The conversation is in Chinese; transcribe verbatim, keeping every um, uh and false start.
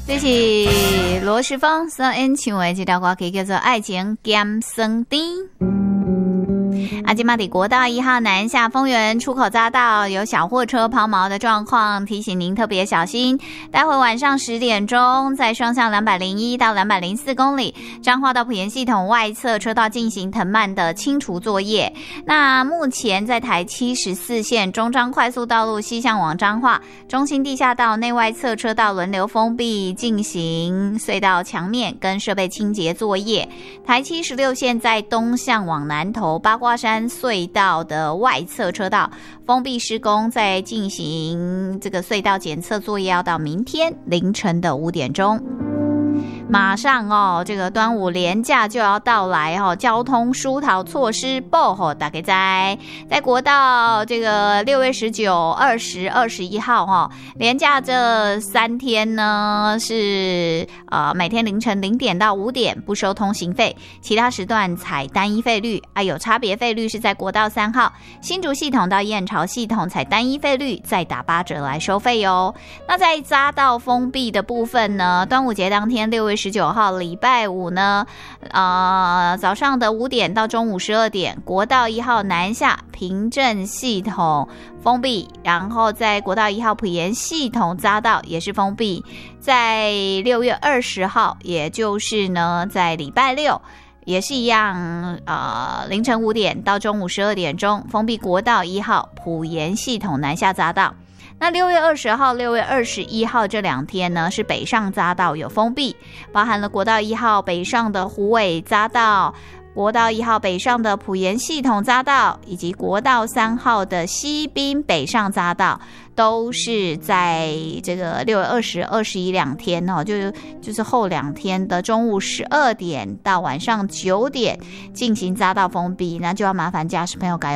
这是罗时丰所演唱的这条歌曲，叫做《爱情咸酸甜》。阿基马底国道一号南下丰原出口匝道有小货车抛锚的状况，提醒您特别小心。待会晚上十点钟，在双向两百零一到两百零四公里彰化到埔盐系统外侧车道进行藤蔓的清除作业。那目前在台七十四线中彰快速道路西向往彰化中兴地下道内外侧车道轮流封闭，进行隧道墙面跟设备清洁作业。台七十六线在东向往南投八卦山隧道的外侧车道封闭施工，在进行这个隧道检测作业，要到明天凌晨的五点钟。马上哦，这个端午连假就要到来哦，交通疏导措施报吼大家在在国道这个六月十九、二十、二十一号哈、哦，连假这三天呢是呃每天凌晨零点到五点不收通行费，其他时段采单一费率啊，有差别费率是在国道三号新竹系统到燕巢系统采单一费率，再打八折来收费哦。那在匝道封闭的部分呢，端午节当天六月十九号礼拜五呢，呃，早上的五点到中午十二点，国道一号南下平镇系统封闭，然后在国道一号埔盐系统匝道也是封闭。在六月二十号，也就是呢，在礼拜六。也是一样，呃，凌晨五点到中午十二点钟封闭国道一号埔盐系统南下匝道。那六月二十号、六月二十一号这两天呢，是北上匝道有封闭，包含了国道一号北上的虎尾匝道、国道一号北上的埔盐系统匝道，以及国道三号的西滨北上匝道，都是在这个六月二十、二十一两天哦，就是就是后两天的中午十二点到晚上九点进行匝道封闭，那就要麻烦驾驶朋友改